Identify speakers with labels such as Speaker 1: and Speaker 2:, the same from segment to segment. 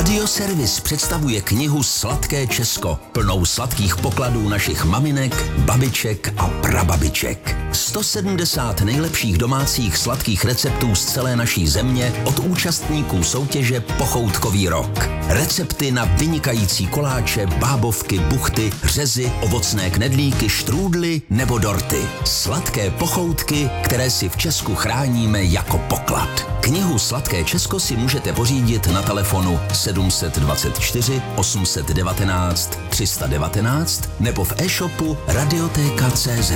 Speaker 1: Radioservis představuje knihu Sladké Česko, plnou sladkých pokladů našich maminek, babiček a prababiček. 170 nejlepších domácích sladkých receptů z celé naší země od účastníků soutěže Pochoutkový rok. Recepty na vynikající koláče, bábovky, buchty, řezy, ovocné knedlíky, štrůdly nebo dorty. Sladké pochoutky, které si v Česku chráníme jako poklad. Knihu Sladké Česko si můžete pořídit na telefonu 724 819 319 nebo v e-shopu Radioteka.cz.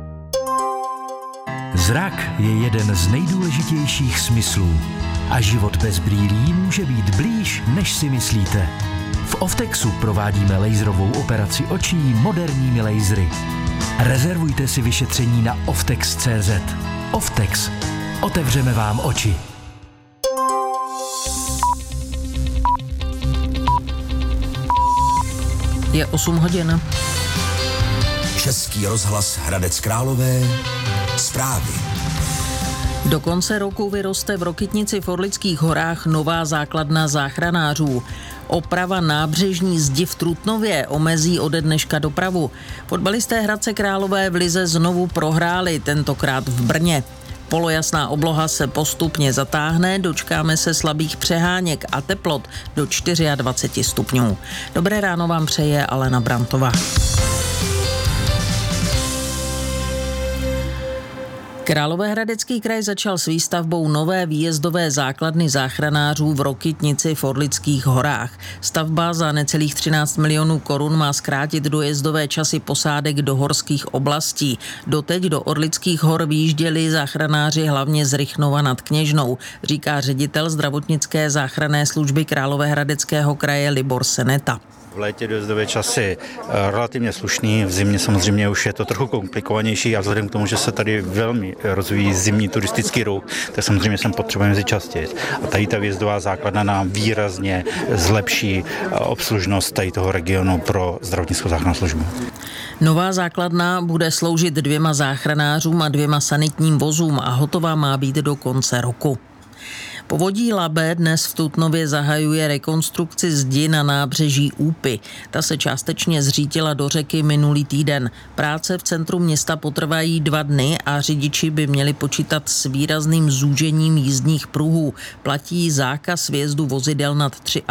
Speaker 2: Zrak je jeden z nejdůležitějších smyslů a život bez brýlí může být blíž, než si myslíte. V Oftexu provádíme laserovou operaci očí moderními lasery. Rezervujte si vyšetření na oftex.cz. Oftex. Otevřeme vám oči.
Speaker 3: Je 8 hodin.
Speaker 1: Český rozhlas Hradec Králové. Zprávy.
Speaker 3: Do konce roku vyroste v Rokytnici v Orlických horách nová základna záchranářů. Oprava nábřežní zdi v Trutnově omezí ode dneška dopravu. Fotbalisté Hradce Králové v lize znovu prohráli, tentokrát v Brně. Polojasná obloha se postupně zatáhne, dočkáme se slabých přeháněk a teplot do 24 stupňů. Dobré ráno vám přeje Alena Brantová. Královéhradecký kraj začal s výstavbou nové výjezdové základny záchranářů v Rokytnici v Orlických horách. Stavba za necelých 13 milionů korun má zkrátit dojezdové časy posádek do horských oblastí. Doteď do Orlických hor vyjížděli záchranáři hlavně z Rychnova nad Kněžnou, říká ředitel zdravotnické záchranné služby Královéhradeckého kraje Libor Seneta.
Speaker 4: V létě dojezdové časy relativně slušný, v zimě samozřejmě už je to trochu komplikovanější a vzhledem k tomu, že se tady velmi rozvíjí zimní turistický ruch, tak samozřejmě sem potřebujeme jezdit častěji. A tady ta výjezdová základna nám výrazně zlepší obslužnost tady toho regionu pro zdravotnickou záchrannou službu.
Speaker 3: Nová základna bude sloužit 2 záchranářům a 2 sanitním vozům a hotová má být do konce roku. Povodí Labe dnes v Trutnově zahajuje rekonstrukci zdi na nábřeží Úpy. Ta se částečně zřítila do řeky minulý týden. Práce v centru města potrvají 2 dny a řidiči by měli počítat s výrazným zúžením jízdních pruhů. Platí zákaz vjezdu vozidel nad 3